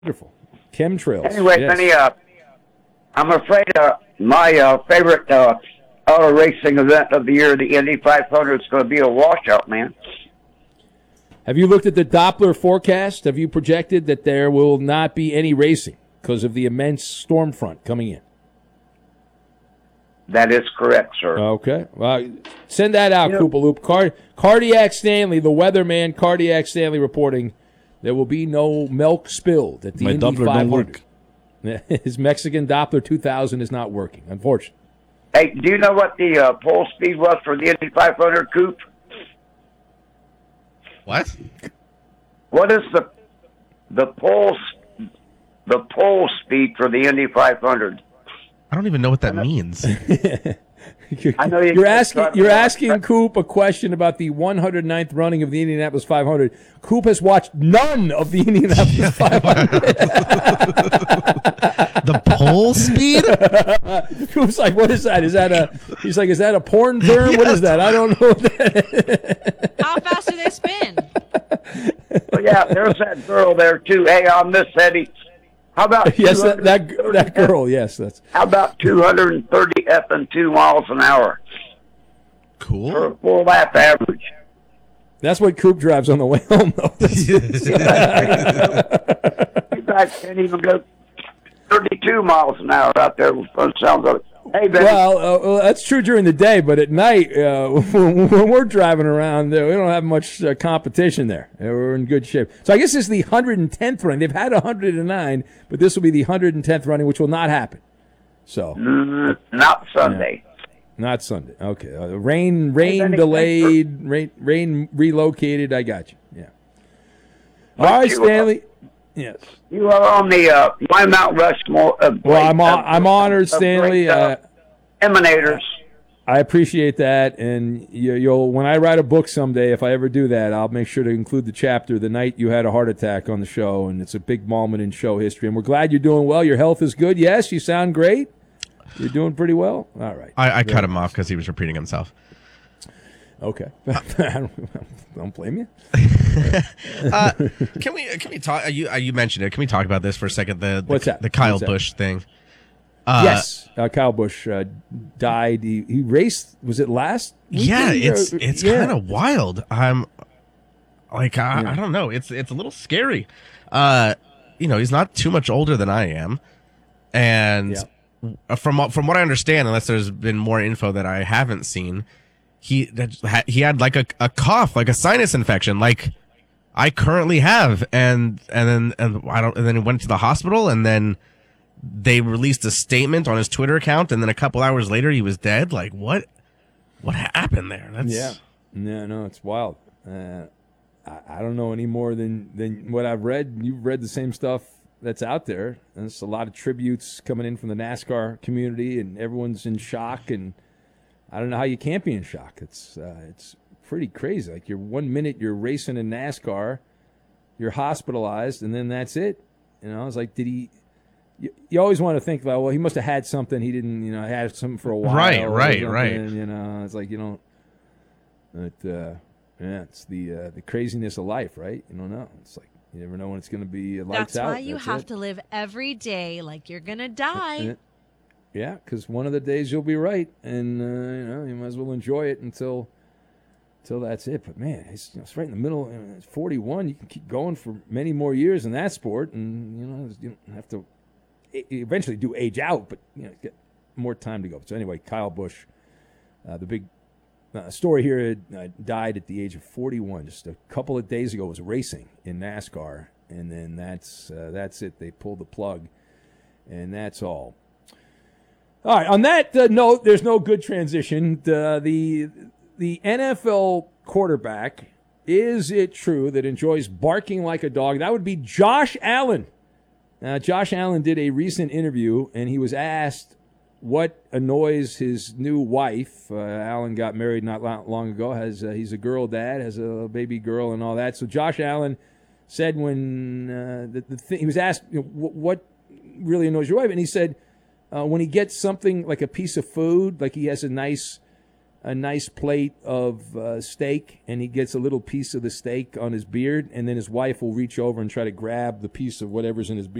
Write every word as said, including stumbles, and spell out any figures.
Wonderful. Chemtrails. Anyway, yes. Benny, uh, I'm afraid uh, my uh, favorite uh, auto racing event of the year, the Indy five hundred, is going to be a washout, man. Have you looked at the Doppler forecast? Have you projected that there will not be any racing because of the immense storm front coming in? That is correct, sir. Okay. Well, send that out, You know- Koopa Loop. Card- Cardiac Stanley, the weatherman, Cardiac Stanley reporting there will be no milk spilled at the My Indy Doppler five don't hundred. work. His Mexican Doppler two thousand is not working, unfortunately. Hey, do you know what the uh, pole speed was for the Indy five hundred, Coop? What? What is the the pole the pole speed for the Indy five hundred? I don't even know what that means. I know you You're guys asking talk you're about- asking Coop a question about the one hundred ninth running of the Indianapolis five hundred. Coop has watched none of the Indianapolis five hundred. The pole speed? Coop's like, what is that? Is that a? He's like, is that a porn term? What is that? I don't know. What that How fast do they spin? But yeah, there's that girl there too. Hey, on this Eddie, how about yes, that, that two hundred that girl. Yes, that's How about two hundred thirty F and two miles an hour for Cool. a full lap average? that's what Coop drives on the way home, though. You guys can't even go thirty-two miles an hour out there. From sounds of it. Hey, Ben. Well, uh, well, that's true during the day, but at night, uh, when, when we're driving around, uh, we don't have much uh, competition there. Uh, We're in good shape. So I guess this is the one hundred tenth running. They've had one hundred nine, but this will be the one hundred tenth running, which will not happen. So, Mm, not Sunday. not Sunday. Okay. Uh, rain, rain Benny, delayed, rain, rain relocated. I got you. Yeah. All But right, you, uh, Stanley. Yes. You are on the uh, my Mount Rushmore. Of Well, great- I'm on, of- I'm honored, of Stanley. great, uh, Uh, emanators. I appreciate that, and you, you'll when I write a book someday, if I ever do that, I'll make sure to include the chapter the night you had a heart attack on the show, and it's a big moment in show history. And we're glad you're doing well. Your health is good. Yes, you sound great. You're doing pretty well. All right. I, I cut him off because he was repeating himself. Okay. I don't, don't blame you. Uh, can we can we talk? uh, You uh, you mentioned it. Can we talk about this for a second? The the, What's that? the Kyle What's that? Busch thing. Uh, yes, uh, Kyle Busch uh, died. He, he raced. Was it last? Yeah, weekend? it's Or- it's yeah. kind of wild. I'm like I, Yeah. I don't know. It's it's a little scary. Uh, you know, he's not too much older than I am, and Yeah. from from what I understand, unless there's been more info that I haven't seen, he that- he had like a, a cough, like a sinus infection, like I currently have, and and then and I don't, and then he went to the hospital, and then they released a statement on his Twitter account, and then a couple hours later he was dead. Like what? What happened there? That's Yeah. No, no, it's wild. Uh, I, I don't know any more than, than what I've read. You've read the same stuff that's out there. And there's a lot of tributes coming in from the NASCAR community, and everyone's in shock. And I don't know how you can't be in shock. It's uh, it's pretty crazy. Like you're one minute you're racing in NASCAR, you're hospitalized, and then that's it. You know, it's like, did he? You, you always want to think about, well, he must have had something. He didn't, you know, had something for a while. Right, or right, something, right. You know, it's like you don't. But uh, yeah, it's the uh, the craziness of life, right? You don't know. It's like you never know when it's going to be lights That's out. why you That's have it. to live every day like you're gonna die. Yeah. Yeah, because one of the days you'll be right, and uh, you know you might as well enjoy it until until that's it. But man, it's, you know, it's right in the middle. You know, it's forty-one. You can keep going for many more years in that sport, and you know you don't have to e- eventually do age out, but you know get more time to go. So anyway, Kyle Busch, uh, the big uh, story here, uh, died at the age of forty-one. Just a couple of days ago, was racing in NASCAR, and then that's uh, that's it. They pulled the plug, and that's all. All right. On that uh, note, there's no good transition. Uh, the the N F L quarterback, is it true that enjoys barking like a dog? That would be Josh Allen. Uh, Josh Allen did a recent interview, and he was asked what annoys his new wife. Uh, Allen got married not long ago. Has uh, he's a girl dad, has a baby girl, and all that. So Josh Allen said when uh, the, the thing, he was asked, you know, what, what really annoys your wife, and he said, Uh, when he gets something like a piece of food, like he has a nice a nice plate of uh, steak, and he gets a little piece of the steak on his beard, and then his wife will reach over and try to grab the piece of whatever's in his beard.